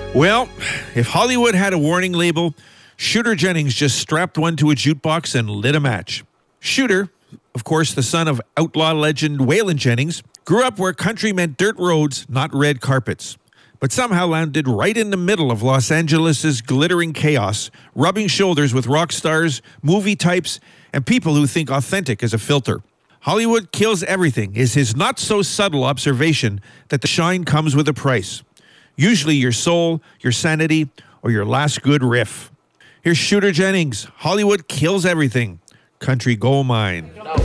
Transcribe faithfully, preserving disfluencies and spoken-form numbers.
Well, if Hollywood had a warning label, Shooter Jennings just strapped one to a jukebox and lit a match. Shooter, of course the son of outlaw legend Waylon Jennings, grew up where country meant dirt roads, not red carpets, but somehow landed right in the middle of Los Angeles' glittering chaos, rubbing shoulders with rock stars, movie types, and people who think authentic is a filter. Hollywood kills everything is his not-so-subtle observation that the shine comes with a price. Usually your soul, your sanity, or your last good riff. Here's Shooter Jennings. Hollywood kills everything. Country gold mine.